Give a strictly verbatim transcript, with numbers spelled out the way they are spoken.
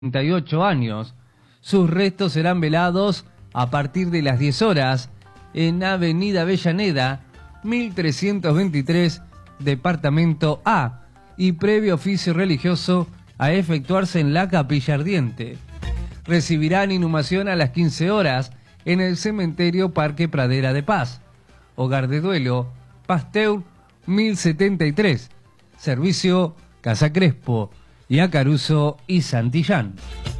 treinta y ocho años. Sus restos serán velados a partir de las diez horas en Avenida Avellaneda, mil trescientos veintitrés, Departamento A, y previo oficio religioso a efectuarse en la Capilla Ardiente. Recibirán inhumación a las quince horas en el Cementerio Parque Pradera de Paz. Hogar de duelo, Pasteur mil setenta y tres. Servicio Casa Crespo, y a Caruso y Santillán.